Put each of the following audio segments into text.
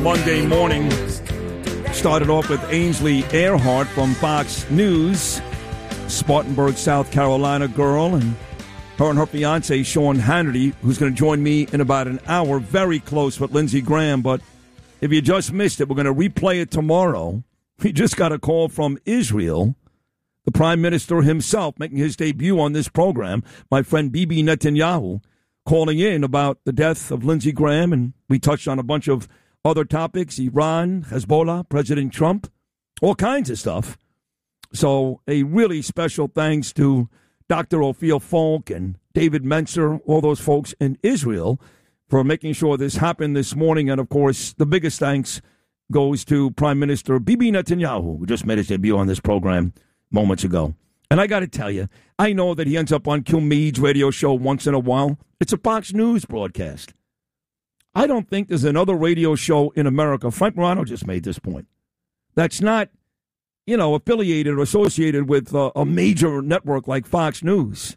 Monday morning started off with Ainsley Earhart from Fox News, Spartanburg, South Carolina girl, and her fiance, Sean Hannity, who's going to join me in about an hour, very close with Lindsey Graham. But if you just missed it, we're going to replay it tomorrow. We just got a call from Israel, the Prime Minister himself making his debut on this program, my friend Bibi Netanyahu, calling in about the death of Lindsey Graham, and we touched on a bunch of other topics, Iran, Hezbollah, President Trump, all kinds of stuff. So a really special thanks to Dr. Ophir Falk and David Menser, all those folks in Israel, for making sure this happened this morning. And, of course, the biggest thanks goes to Prime Minister Bibi Netanyahu, who just made his debut on this program moments ago. And I got to tell you, I know that he ends up on Kilmeade's radio show once in a while. It's a Fox News broadcast. I don't think there's another radio show in America, Frank Morano just made this point, that's not, affiliated or associated with a major network like Fox News.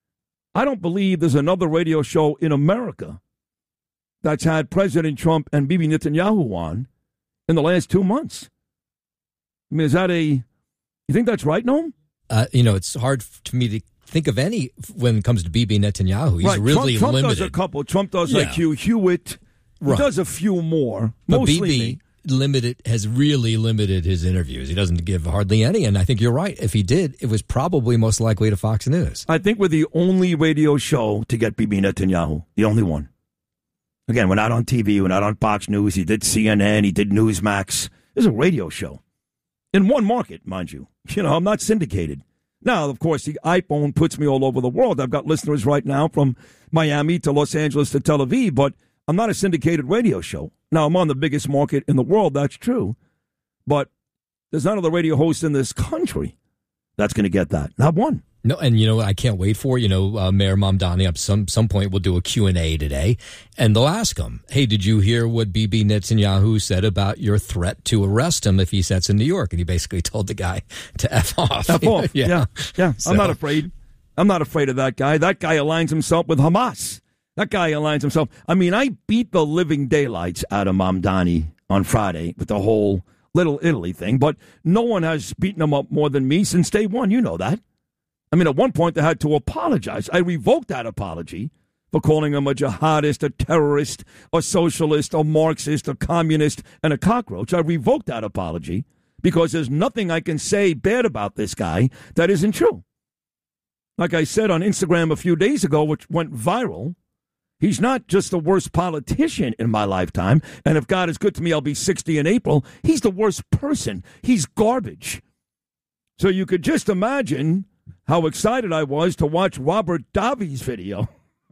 I don't believe there's another radio show in America that's had President Trump and Bibi Netanyahu on in the last 2 months. I mean, you think that's right, Noam? It's hard for me to think of any when it comes to Bibi Netanyahu. He's right. really Trump limited. Does a couple. Trump does like Hugh Hewitt. He does a few more. But mostly Bibi has really limited his interviews. He doesn't give hardly any, and I think you're right. If he did, it was probably most likely to Fox News. I think we're the only radio show to get Bibi Netanyahu. The only one. Again, we're not on TV. We're not on Fox News. He did CNN. He did Newsmax. It's a radio show. In one market, mind you. I'm not syndicated. Now, of course, the iPhone puts me all over the world. I've got listeners right now from Miami to Los Angeles to Tel Aviv, but I'm not a syndicated radio show. Now, I'm on the biggest market in the world, that's true. But there's not another radio host in this country that's going to get that. Not one. No, and I can't wait for, Mayor Mamdani at some point will do a Q&A today, and they'll ask him, hey, did you hear what Bibi Netanyahu said about your threat to arrest him if he sets in New York? And he basically told the guy to F off. F off, yeah. So. I'm not afraid. I'm not afraid of that guy. That guy aligns himself with Hamas. That guy aligns himself. I mean, I beat the living daylights out of Mamdani on Friday with the whole Little Italy thing, but no one has beaten him up more than me since day one. You know that. I mean, at one point, they had to apologize. I revoked that apology for calling him a jihadist, a terrorist, a socialist, a Marxist, a communist, and a cockroach. I revoked that apology because there's nothing I can say bad about this guy that isn't true. Like I said on Instagram a few days ago, which went viral, he's not just the worst politician in my lifetime, and if God is good to me, I'll be 60 in April. He's the worst person. He's garbage. So you could just imagine how excited I was to watch Robert Davi's video.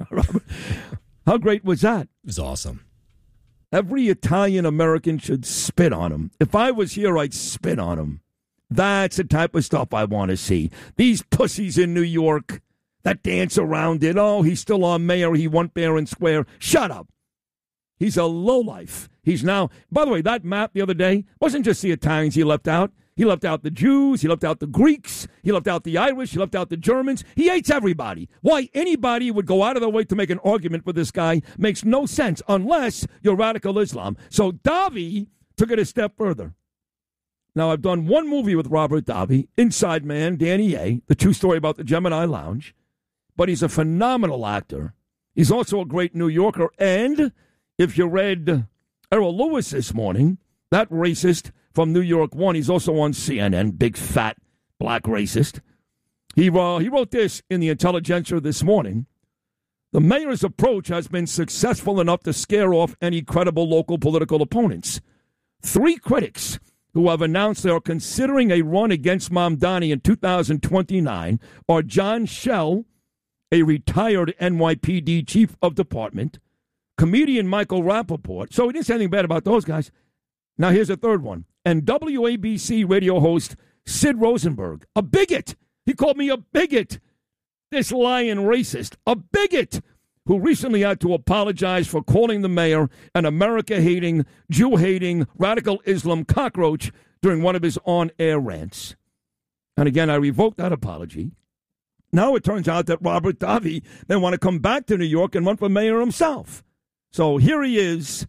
How great was that? It was awesome. Every Italian-American should spit on him. If I was here, I'd spit on him. That's the type of stuff I want to see. These pussies in New York that dance around it. Oh, he's still our mayor. He won fair and square. Shut up. He's a lowlife. He's now, by the way, that map the other day wasn't just the Italians he left out. He left out the Jews. He left out the Greeks. He left out the Irish. He left out the Germans. He hates everybody. Why anybody would go out of their way to make an argument with this guy makes no sense unless you're radical Islam. So Davi took it a step further. Now, I've done one movie with Robert Davi, Inside Man, Danny A., the true story about the Gemini Lounge. But he's a phenomenal actor. He's also a great New Yorker. And if you read Errol Lewis this morning, that racist from New York One, he's also on CNN, big, fat, black racist. He wrote this in the Intelligencer this morning. The mayor's approach has been successful enough to scare off any credible local political opponents. 3 critics who have announced they are considering a run against Mamdani in 2029 are John Schell, a retired NYPD chief of department, comedian Michael Rappaport. So he didn't say anything bad about those guys. Now here's a third one. And WABC radio host Sid Rosenberg, a bigot. He called me a bigot. This lying racist, a bigot, who recently had to apologize for calling the mayor an America-hating, Jew-hating, radical Islam cockroach during one of his on-air rants. And again, I revoked that apology. Now it turns out that Robert Davi then want to come back to New York and run for mayor himself. So here he is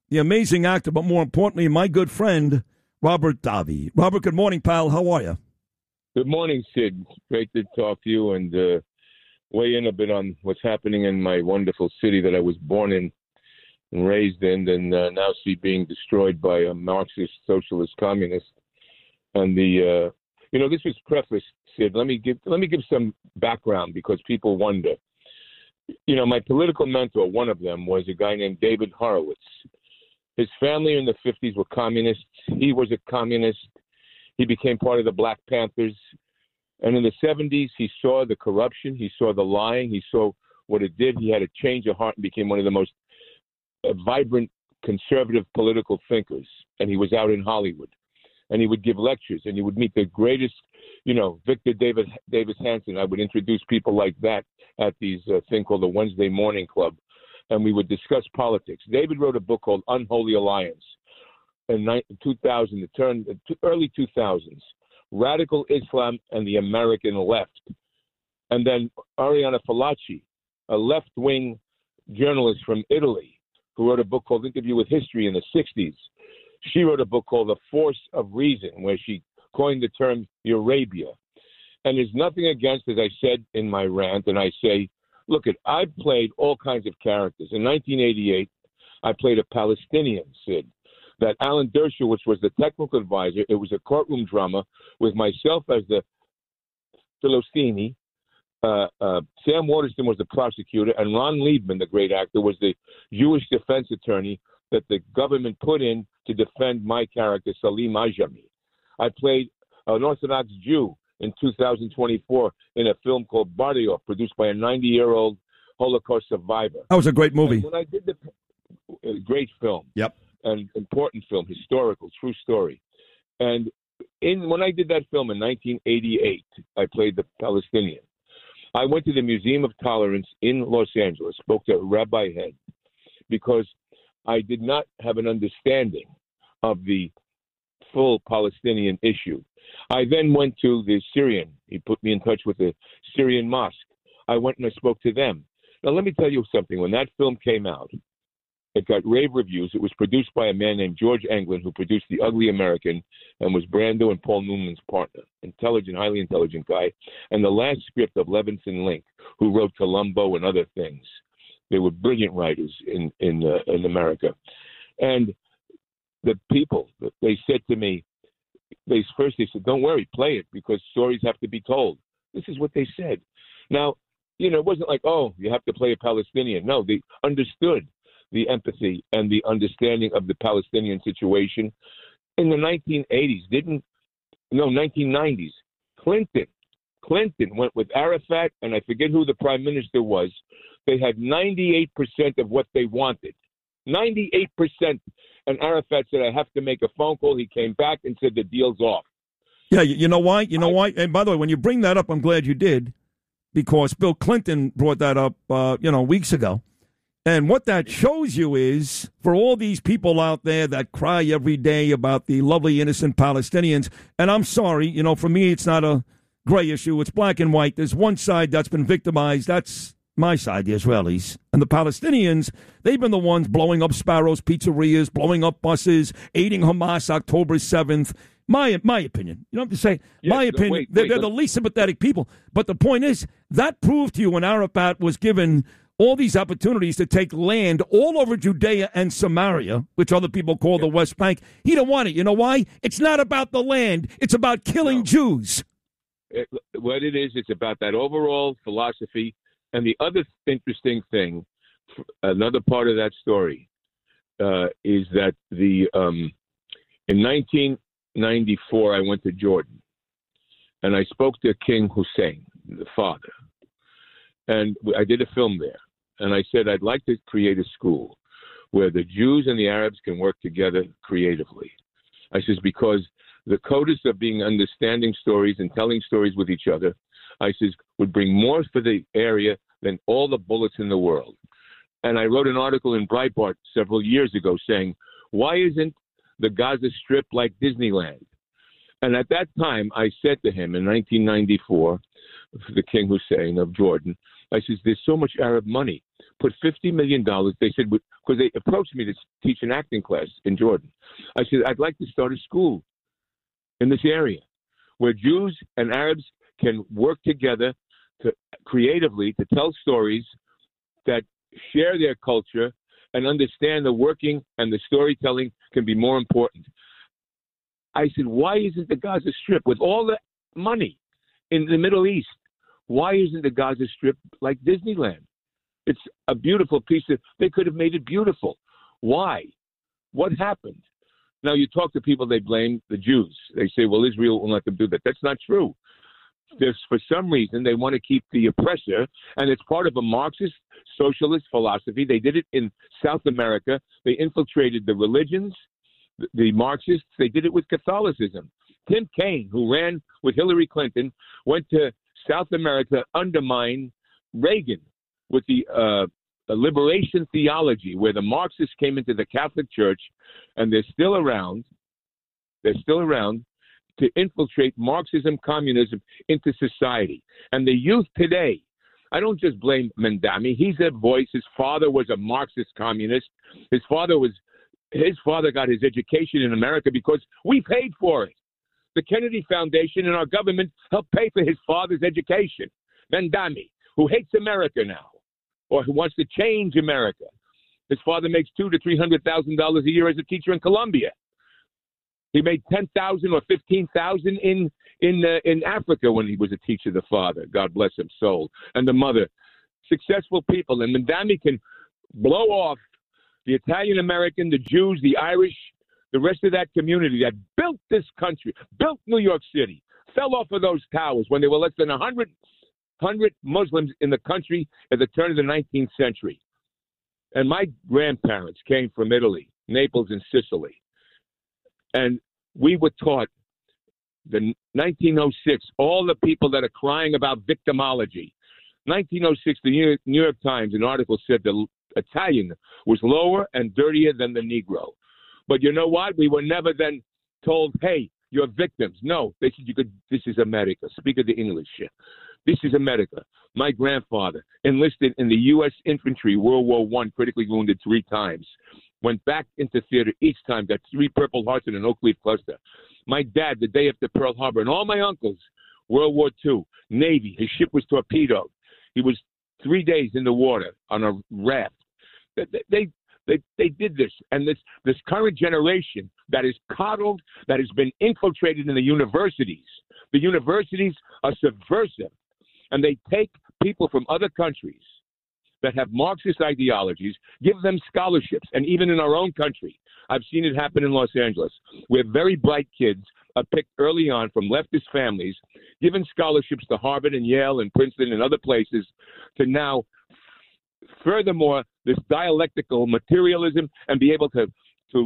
the amazing actor, but more importantly, my good friend, Robert Davi. Robert, good morning, pal. How are you? Good morning, Sid. Great to talk to you and weigh in a bit on what's happening in my wonderful city that I was born in and raised in, and now see being destroyed by a Marxist, socialist, communist. And this was prefaced, Sid. Let me give some background because people wonder. My political mentor, one of them, was a guy named David Horowitz. His family in the 50s were communists. He was a communist. He became part of the Black Panthers. And in the 70s, he saw the corruption. He saw the lying. He saw what it did. He had a change of heart and became one of the most vibrant conservative political thinkers. And he was out in Hollywood. And he would give lectures. And he would meet the greatest, Victor Davis Hanson. I would introduce people like that at these thing called the Wednesday Morning Club. And we would discuss politics. David wrote a book called Unholy Alliance in 2000, early 2000s, Radical Islam and the American Left. And then Arianna Fallaci, a left-wing journalist from Italy, who wrote a book called Interview with History in the 60s. She wrote a book called The Force of Reason, where she coined the term Eurabia. And there's nothing against, as I said in my rant, and I say, look, I've played all kinds of characters. In 1988, I played a Palestinian, Sid, that Alan Dershowitz was the technical advisor. It was a courtroom drama with myself as the Philistini. Sam Waterston was the prosecutor, and Ron Liebman, the great actor, was the Jewish defense attorney that the government put in to defend my character, Salim Ajami. I played an Orthodox Jew in 2024 in a film called Bardiov, produced by a 90-year-old Holocaust survivor. That was a great movie. And when I did the great film, yep, an important film, historical, true story. And when I did that film in 1988, I played the Palestinian. I went to the Museum of Tolerance in Los Angeles, spoke to Rabbi Head, because I did not have an understanding of the full Palestinian issue. I then went to the Syrian. He put me in touch with the Syrian mosque. I went and I spoke to them. Now, let me tell you something. When that film came out, it got rave reviews. It was produced by a man named George Englund, who produced The Ugly American and was Brando and Paul Newman's partner. Intelligent, highly intelligent guy. And the last script of Levinson Link, who wrote Columbo and other things. They were brilliant writers in America. And the people, they said to me, they said, don't worry, play it, because stories have to be told. This is what they said. Now, it wasn't like, oh, you have to play a Palestinian. No, they understood the empathy and the understanding of the Palestinian situation. In the 1990s, Clinton went with Arafat, and I forget who the prime minister was. They had 98% of what they wanted. 98%. And Arafat said, I have to make a phone call. He came back and said the deal's off. Yeah, you know why? Why? And by the way, when you bring that up, I'm glad you did, because Bill Clinton brought that up, weeks ago. And what that shows you is, for all these people out there that cry every day about the lovely, innocent Palestinians, and I'm sorry, for me, it's not a gray issue. It's black and white. There's one side that's been victimized. That's my side, the Israelis. And the Palestinians, they've been the ones blowing up Sparrow's pizzerias, blowing up buses, aiding Hamas October 7th. My opinion. You know what I'm saying? Yes, my opinion. They're the least sympathetic people. But the point is, that proved to you when Arafat was given all these opportunities to take land all over Judea and Samaria, which other people call the West Bank. He don't want it. You know why? It's not about the land. It's about killing Jews. What it is, it's about that overall philosophy. And the other interesting thing, another part of that story, is that in 1994, I went to Jordan, and I spoke to King Hussein, the father, and I did a film there. And I said, I'd like to create a school where the Jews and the Arabs can work together creatively. I says, because the codus of being understanding stories and telling stories with each other, I says, would bring more for the area than all the bullets in the world. And I wrote an article in Breitbart several years ago saying, why isn't the Gaza Strip like Disneyland? And at that time, I said to him in 1994, the King Hussein of Jordan, I says, there's so much Arab money. put $50 million. They said, because they approached me to teach an acting class in Jordan. I said, I'd like to start a school in this area where Jews and Arabs can work together to creatively to tell stories that share their culture and understand the working and the storytelling can be more important. I said, why isn't the Gaza Strip, with all the money in the Middle East, why isn't the Gaza Strip like Disneyland? It's a beautiful piece of, they could have made it beautiful. Why? What happened? Now, you talk to people, they blame the Jews. They say, well, Israel won't let them do that. That's not true. There's, for some reason, they want to keep the oppressor, and it's part of a Marxist socialist philosophy. They did it in South America. They infiltrated the religions, the Marxists. They did it with Catholicism. Tim Kaine, who ran with Hillary Clinton, went to South America, undermine Reagan with the liberation theology, where the Marxists came into the Catholic Church, and they're still around. They're still around to infiltrate Marxism, communism into society. And the youth today, I don't just blame Mandami. He's a voice. His father was a Marxist communist. His father got his education in America because we paid for it. The Kennedy Foundation and our government helped pay for his father's education. Mandami, who hates America now, or who wants to change America. His father makes $200,000 to $300,000 a year as a teacher in Colombia. He made $10,000 or $15,000 in Africa when he was a teacher. The father, God bless him, soul, and the mother, successful people. And Mandami can blow off the Italian American, the Jews, the Irish, the rest of that community that built this country, built New York City, fell off of those towers when there were less than 100 Muslims in the country at the turn of the 19th century. And my grandparents came from Italy, Naples, and Sicily. And we were taught the 1906, all the people that are crying about victimology. 1906, the New York Times, an article said the Italian was lower and dirtier than the Negro. But you know what? We were never then told, hey, you're victims. No, they said this is America. Speak of the English. This is America. My grandfather enlisted in the U.S. infantry, World War I, critically wounded 3 times. Went back into theater each time, got 3 Purple Hearts and an Oak Leaf Cluster. My dad, the day after Pearl Harbor, and all my uncles, World War II, Navy. His ship was torpedoed. He was 3 days in the water on a raft. They did this. And this current generation that is coddled, that has been infiltrated in the universities are subversive. And they take people from other countries that have Marxist ideologies, give them scholarships. And even in our own country, I've seen it happen in Los Angeles, where very bright kids are picked early on from leftist families, given scholarships to Harvard and Yale and Princeton and other places, to now, furthermore, this dialectical materialism and be able to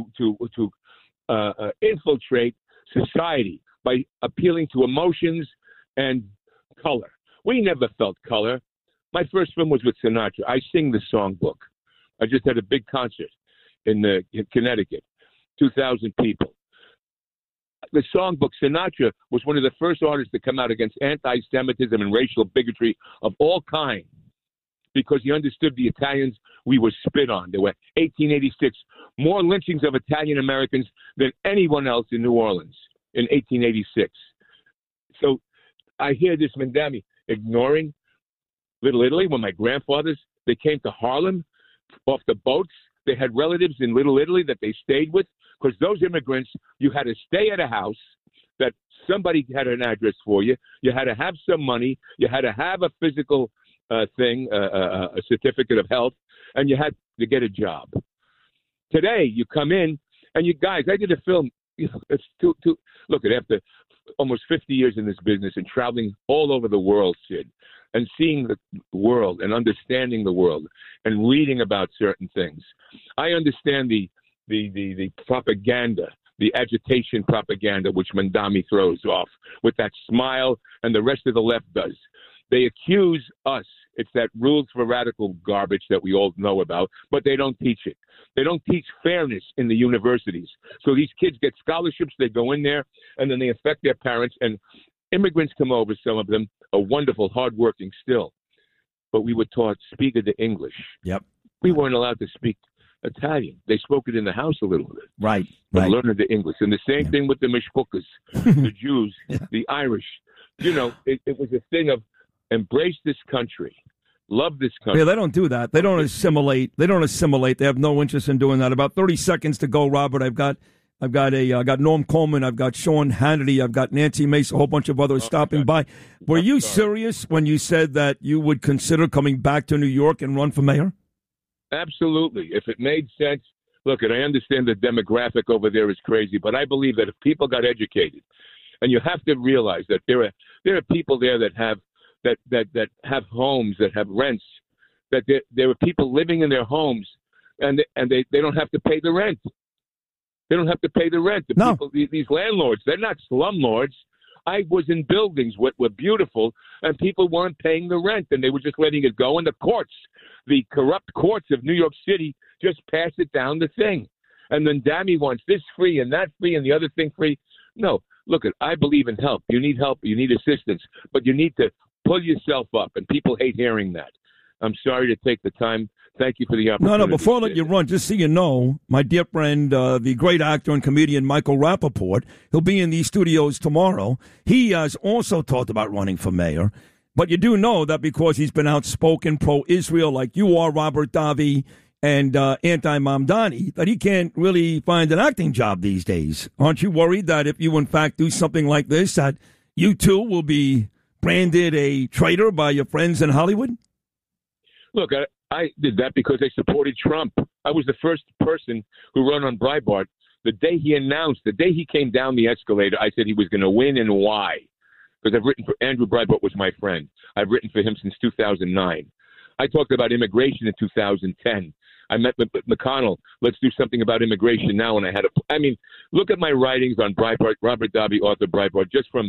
infiltrate society by appealing to emotions and color. We never felt color. My first film was with Sinatra. I sing the songbook. I just had a big concert in Connecticut, 2,000 people. The songbook, Sinatra was one of the first artists to come out against anti-Semitism and racial bigotry of all kinds because he understood the Italians we were spit on. There were 1886 more lynchings of Italian Americans than anyone else in New Orleans in 1886. So I hear this Mandami ignoring Little Italy. When my grandfathers, they came to Harlem off the boats, they had relatives in Little Italy that they stayed with, because those immigrants, you had to stay at a house that somebody had an address for you. You had to have some money. You had to have a physical thing, a certificate of health, and you had to get a job. Today, you come in, and you guys, I did a film. It's look at after almost 50 years in this business and traveling all over the world, Sid, and seeing the world and understanding the world and reading about certain things. I understand the propaganda, the agitation propaganda, which Mandami throws off with that smile and the rest of the left does. They accuse us. It's that rules for radical garbage that we all know about, but they don't teach it. They don't teach fairness in the universities. So these kids get scholarships, they go in there, and then they affect their parents. And immigrants come over, some of them are wonderful, hardworking still. but we were taught speak the English. Yep. We weren't allowed to speak Italian. They spoke it in the house a little bit. Right. But Right. learning the English. And the same thing with the Mishpukas, the Jews, the Irish. You know, it was a thing of embrace this country. Love this country. Yeah, they don't do that. They don't assimilate. They have no interest in doing that. About 30 seconds to go, Robert. I got Norm Coleman. I've got Sean Hannity. I've got Nancy Mace. A whole bunch of others stopping by. Were you serious when you said that you would consider coming back to New York and run for mayor? Absolutely. If it made sense. Look, and I understand the demographic over there is crazy, but I believe that if people got educated, and you have to realize that there are people there that have homes, that have rents, that there are people living in their homes, and they don't have to pay the rent. They don't have to pay the rent. People, these landlords, they're not slumlords. I was in buildings what were beautiful, and people weren't paying the rent, and they were just letting it go. And the courts, the corrupt courts of New York City, just pass it down the thing. And then Dammy wants this free and that free and the other thing free. No, look, I believe in help. You need help. You need assistance. But you need to pull yourself up, and people hate hearing that. I'm sorry to take the time. Thank you for the opportunity. No, before I let you run, just so you know, my dear friend, the great actor and comedian Michael Rappaport, he'll be in these studios tomorrow. He has also talked about running for mayor. But you do know that because he's been outspoken pro-Israel like you are, Robert Davi, and anti-Mamdani, that he can't really find an acting job these days. Aren't you worried that if you, in fact, do something like this, that you, too, will be branded a traitor by your friends in Hollywood? Look, I did that because I supported Trump. I was the first person who ran on Breitbart. The day he came down the escalator, I said he was going to win and why. Because I've written for Andrew Breitbart was my friend. I've written for him since 2009. I talked about immigration in 2010. I met with McConnell. Let's do something about immigration now. And look at my writings on Breitbart, Robert Davi, author Breitbart,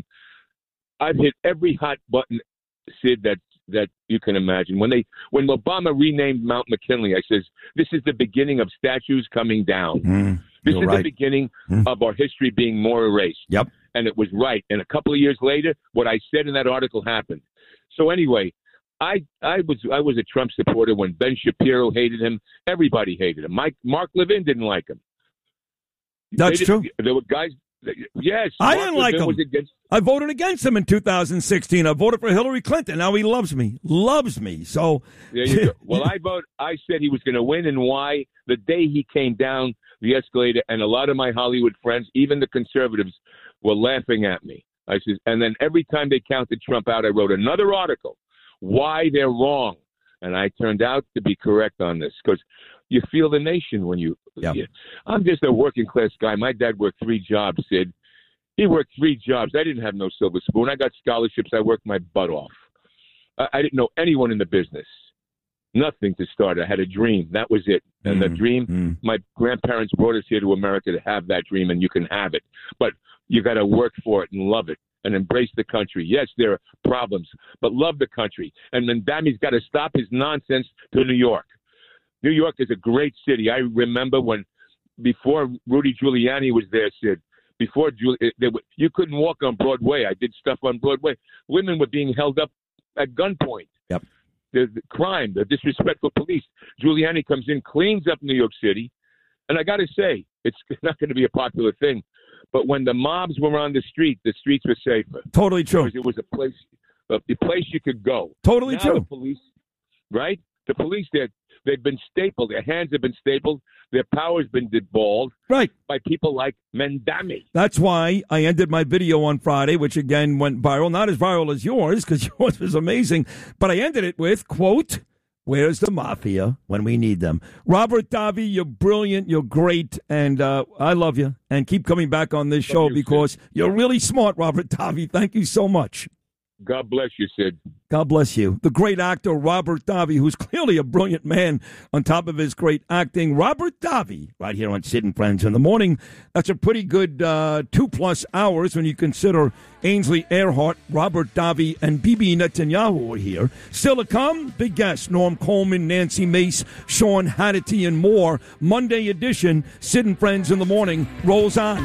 I've hit every hot button, Sid, that you can imagine. When Obama renamed Mount McKinley, I says, this is the beginning of statues coming down. This is the beginning of our history being more erased. Yep. And it was right. And a couple of years later, what I said in that article happened. So anyway, I was a Trump supporter when Ben Shapiro hated him. Everybody hated him. Mark Levin didn't like him. That's true. There were guys. Yes, I didn't like him. I voted against him in 2016. I voted for Hillary Clinton. Now he loves me. So there you go. Well, I said he was going to win, and why? The day he came down the escalator, and a lot of my Hollywood friends, even the conservatives, were laughing at me. I said, and then every time they counted Trump out, I wrote another article, why they're wrong, and I turned out to be correct on this because you feel the nation when you. Yep. I'm just a working class guy. My dad worked 3 jobs, Sid. He worked 3 jobs. I didn't have no silver spoon. I got scholarships. I worked my butt off. I didn't know anyone in the business. Nothing to start. I had a dream. That was it. And the dream, my grandparents brought us here to America to have that dream, and you can have it. But you got to work for it and love it and embrace the country. Yes, there are problems, but love the country. And then Dammy's got to stop his nonsense to New York. New York is a great city. I remember before Rudy Giuliani was there, Sid, you couldn't walk on Broadway. I did stuff on Broadway. Women were being held up at gunpoint. Yep. The crime, the disrespectful police. Giuliani comes in, cleans up New York City. And I got to say, it's not going to be a popular thing. But when the mobs were on the streets were safer. Totally true. Because it was a place you could go. Totally true. The police, right? The police, they've been stapled. Their hands have been stapled. Their power's been deballed. Right. By people like Mamdani. That's why I ended my video on Friday, which again went viral. Not as viral as yours, because yours was amazing. But I ended it with, quote, where's the mafia when we need them? Robert Davi, you're brilliant. You're great. And I love you. And keep coming back on this show because you're really smart, Robert Davi. Thank you so much. God bless you, Sid. God bless you. The great actor Robert Davi, who's clearly a brilliant man on top of his great acting. Robert Davi, right here on Sid and Friends in the Morning. That's a pretty good 2+ hours when you consider Ainsley Earhart, Robert Davi, and Bibi Netanyahu were here. Still to come, big guests, Norm Coleman, Nancy Mace, Sean Hannity, and more. Monday edition, Sid and Friends in the Morning rolls on.